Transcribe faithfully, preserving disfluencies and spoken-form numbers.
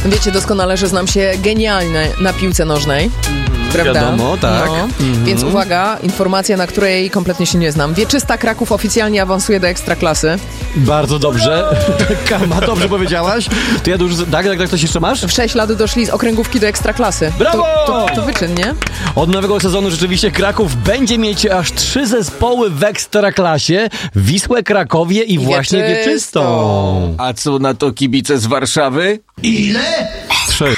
Wiecie doskonale, że znam się genialnie na piłce nożnej. Prawda? Wiadomo, tak. No. Mhm. Więc uwaga, informacja, na której kompletnie się nie znam. Wieczysta Kraków oficjalnie awansuje do Ekstraklasy. Bardzo dobrze. Kama, dobrze powiedziałaś. To ja dużo... Tak, tak, tak, coś jeszcze masz? W sześć lat doszli z okręgówki do Ekstraklasy. Brawo! To, to, to wyczyn, nie? Od nowego sezonu rzeczywiście Kraków będzie mieć aż trzy zespoły w Ekstraklasie. Wisłę, Krakowie i, I właśnie Wieczystą. Wieczystą. A co na to kibice z Warszawy? Trzy.